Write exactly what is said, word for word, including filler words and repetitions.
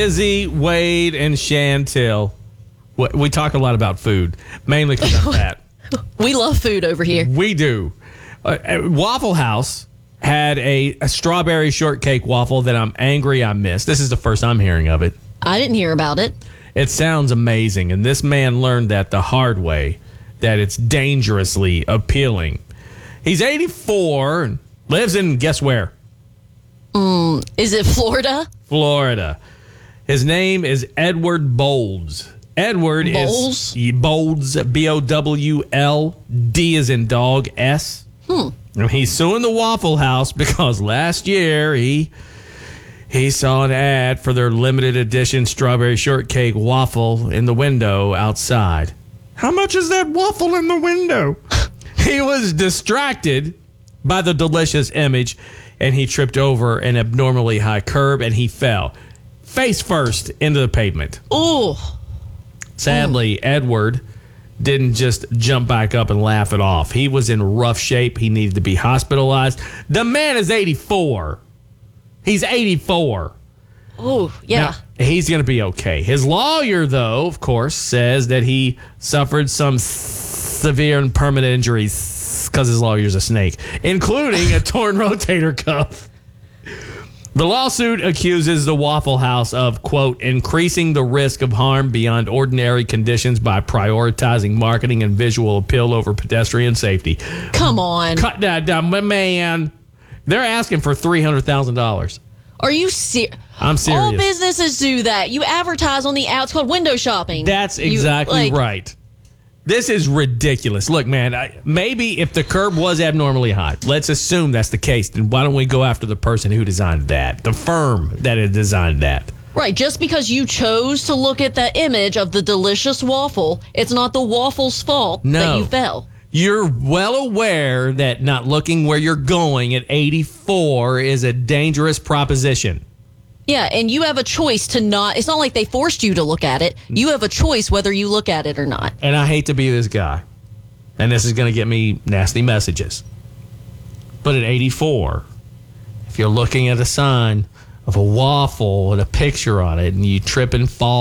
Izzy, Wade, and Chantel. We talk a lot about food, mainly because I'm fat. We love food over here. We do. Uh, Waffle House had a, a strawberry shortcake waffle that I'm angry I missed. This is the first I'm hearing of it. I didn't hear about it. It sounds amazing, and this man learned that the hard way, that it's dangerously appealing. He's eighty-four and lives in, guess where? Mm, is it Florida? Florida. His name is Edward Bowles. Edward Bowles? is Bowles, B O W L, D as in dog, S. Hmm. And he's suing the Waffle House because last year he he saw an ad for their limited edition strawberry shortcake waffle in the window outside. How much is that waffle in the window? He was distracted by the delicious image, and he tripped over an abnormally high curb, and he fell face first into the pavement. Ooh. Sadly, Ooh. Edward didn't just jump back up and laugh it off. He was in rough shape. He needed to be hospitalized. The man is eighty-four. He's eighty-four. Oh, yeah. Now, he's going to be okay. His lawyer, though, of course, says that he suffered some severe and permanent injuries because his lawyer's a snake, including a torn rotator cuff. The lawsuit accuses the Waffle House of, quote, increasing the risk of harm beyond ordinary conditions by prioritizing marketing and visual appeal over pedestrian safety. Come on. Cut that down, man. They're asking for three hundred thousand dollars. Are you serious? I'm serious. All businesses do that. You advertise on the outs. It's called window shopping. That's exactly you, like, right. This is ridiculous. Look, man, I, maybe if the curb was abnormally high, let's assume that's the case, then why don't we go after the person who designed that, the firm that had designed that? Right, just because you chose to look at the image of the delicious waffle, it's not the waffle's fault no. that you fell. You're well aware that not looking where you're going at eighty-four is a dangerous proposition. Yeah, and you have a choice to not, it's not like they forced you to look at it. You have a choice whether you look at it or not. And I hate to be this guy, and this is going to get me nasty messages, but at eighty-four, if you're looking at a sign of a waffle with a picture on it and you trip and fall